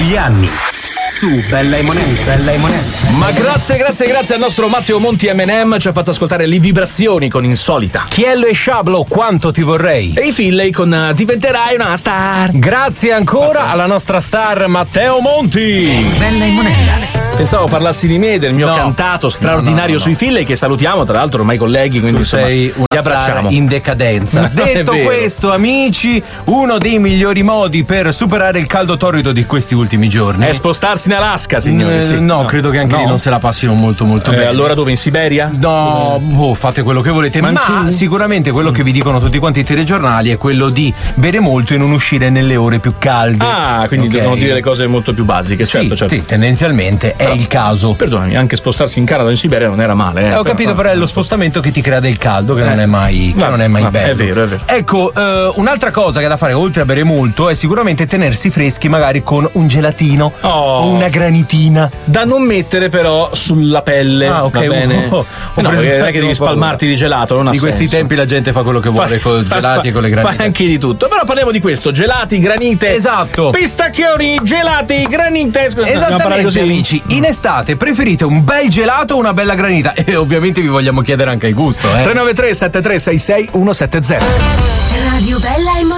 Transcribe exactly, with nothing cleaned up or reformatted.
Gli anni su Bella e Monella. Bella e Monella. Ma grazie, grazie, grazie al nostro Matteo Monti emme and emme, ci ha fatto ascoltare le vibrazioni con Insolita. Chiello e Sciablo, quanto ti vorrei. E i Finlay con uh, Diventerai una star. Grazie ancora alla nostra star Matteo Monti. Bella e Monella. Pensavo parlassi di me, del mio No. cantato straordinario No, no, no, sui no. Finlay, che salutiamo, tra l'altro ormai colleghi, quindi Tu insomma, sei li una abbracciamo. star in decadenza. Non è Detto vero. questo, amici, uno dei migliori modi per superare il caldo torrido di questi ultimi giorni È spostarsi in Alaska, signori. Eh, sì. no, credo che anche No. lì non se la passino molto molto Eh, bene. allora dove? In Siberia? No, boh, fate quello che volete, Mancini? ma sicuramente quello che vi dicono tutti quanti i telegiornali è quello di bere molto e non uscire nelle ore più calde. Ah, quindi Ok? devono dire le cose molto più basiche, Sì, certo, certo. sì, tendenzialmente è Però, il caso. Perdonami, anche spostarsi in Canada o in Siberia non era male. Eh, Eh, ho capito, però è lo spostamento che ti crea del caldo, che Eh. non è mai, che Va- non è mai va- bello. è vero, è vero. Ecco, eh, un'altra cosa che è da fare oltre a bere molto è sicuramente tenersi freschi, magari con un gelatino Oh. o una granitina. Da non mettere però sulla pelle. Ah, ok. Va bene? Oh, ho Eh no, preso- perché non è che devi ho paura. spalmarti di gelato, non ha Di questi senso. tempi la gente fa quello che vuole con i gelati e con le granite. Fa anche di tutto. Però parliamo di questo: gelati, granite. Esatto. Pistacchioni, gelati, granite. Scusa, dobbiamo parlare Esattamente, così? amici. In estate preferite un bel gelato o una bella granita? E ovviamente vi vogliamo chiedere anche il gusto, eh. tre nove tre sette tre sei sei uno sette zero. Radio Bella e